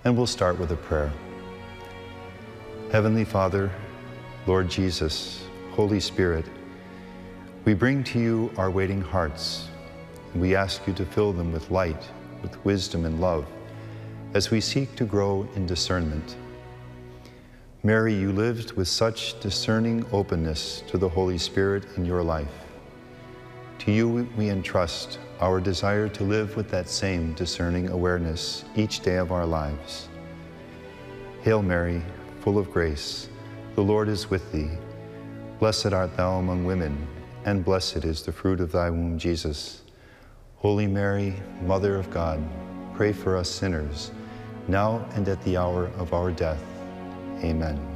And we'll start with a prayer. Heavenly Father, Lord Jesus, Holy Spirit, we bring to you our waiting hearts, and we ask you to fill them with light, with wisdom and love, as we seek to grow in discernment. Mary, you lived with such discerning openness to the Holy Spirit in your life. To you we entrust our desire to live with that same discerning awareness each day of our lives. Hail Mary, full of grace, the Lord is with thee. Blessed art thou among women, and blessed is the fruit of thy womb, Jesus. Holy Mary, Mother of God, pray for us sinners, now and at the hour of our death. Amen.